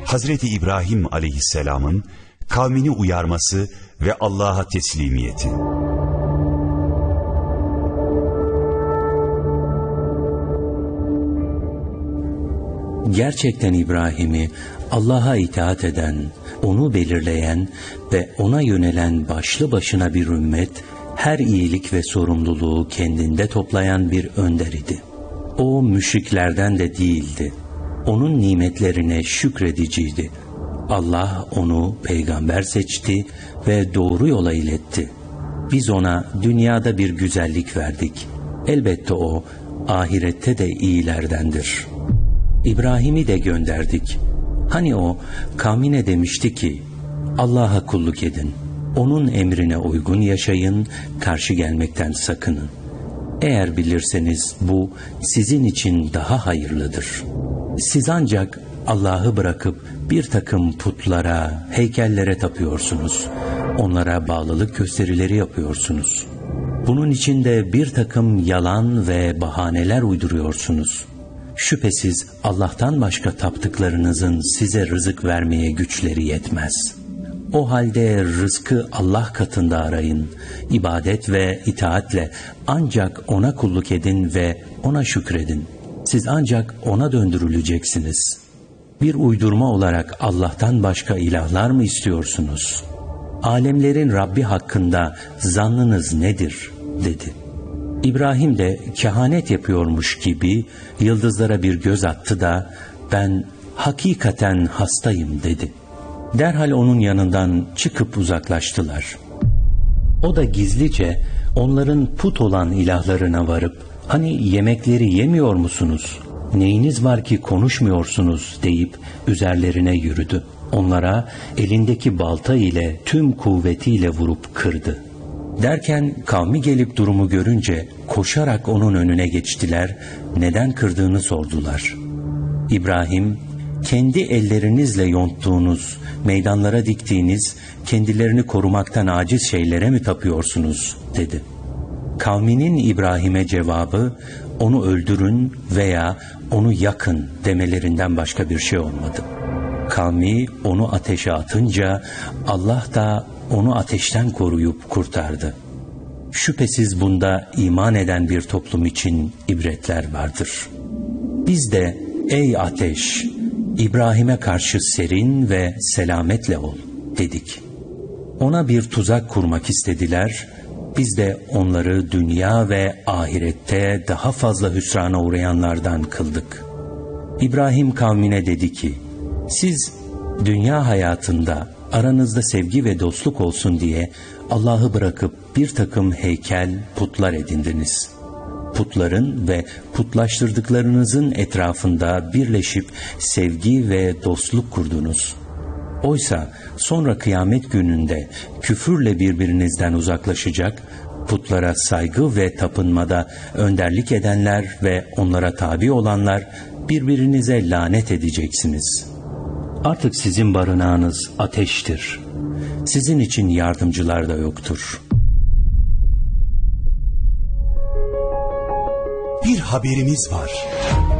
Hazreti İbrahim aleyhisselamın kavmini uyarması ve Allah'a teslimiyeti. Gerçekten İbrahim'i Allah'a itaat eden, onu belirleyen ve ona yönelen başlı başına bir ümmet, her iyilik ve sorumluluğu kendinde toplayan bir önder idi. O müşriklerden de değildi. Onun nimetlerine şükrediciydi. Allah onu peygamber seçti ve doğru yola iletti. Biz ona dünyada bir güzellik verdik. Elbette o ahirette de iyilerdendir. İbrahim'i de gönderdik. Hani o kavmine demişti ki, Allah'a kulluk edin, onun emrine uygun yaşayın, karşı gelmekten sakının. Eğer bilirseniz bu sizin için daha hayırlıdır. Siz ancak Allah'ı bırakıp bir takım putlara, heykellere tapıyorsunuz. Onlara bağlılık gösterileri yapıyorsunuz. Bunun için de bir takım yalan ve bahaneler uyduruyorsunuz. Şüphesiz Allah'tan başka taptıklarınızın size rızık vermeye güçleri yetmez. O halde rızkı Allah katında arayın. İbadet ve itaatle ancak ona kulluk edin ve ona şükredin. Siz ancak ona döndürüleceksiniz. Bir uydurma olarak Allah'tan başka ilahlar mı istiyorsunuz? Alemlerin Rabbi hakkında zannınız nedir? Dedi. İbrahim de kehanet yapıyormuş gibi yıldızlara bir göz attı da ben hakikaten hastayım dedi. Derhal onun yanından çıkıp uzaklaştılar. O da gizlice onların put olan ilahlarına varıp hani yemekleri yemiyor musunuz? Neyiniz var ki konuşmuyorsunuz deyip üzerlerine yürüdü. Onlara elindeki balta ile tüm kuvvetiyle vurup kırdı. Derken kavmi gelip durumu görünce koşarak onun önüne geçtiler, neden kırdığını sordular. İbrahim, kendi ellerinizle yonttuğunuz, meydanlara diktiğiniz, kendilerini korumaktan aciz şeylere mi tapıyorsunuz dedi. Kavminin İbrahim'e cevabı, onu öldürün veya onu yakın demelerinden başka bir şey olmadı. Kavmi onu ateşe atınca Allah da onu ateşten koruyup kurtardı. Şüphesiz bunda iman eden bir toplum için ibretler vardır. Biz de ey ateş, İbrahim'e karşı serin ve selametle ol dedik. Ona bir tuzak kurmak istediler. Biz de onları dünya ve ahirette daha fazla hüsrana uğrayanlardan kıldık. İbrahim kavmine dedi ki, siz dünya hayatında aranızda sevgi ve dostluk olsun diye Allah'ı bırakıp bir takım heykel, putlar edindiniz. Putların ve putlaştırdıklarınızın etrafında birleşip sevgi ve dostluk kurdunuz. Oysa sonra kıyamet gününde küfürle birbirinizden uzaklaşacak, putlara saygı ve tapınmada önderlik edenler ve onlara tabi olanlar birbirinize lanet edeceksiniz. Artık sizin barınağınız ateştir. Sizin için yardımcılar da yoktur. Bir haberimiz var.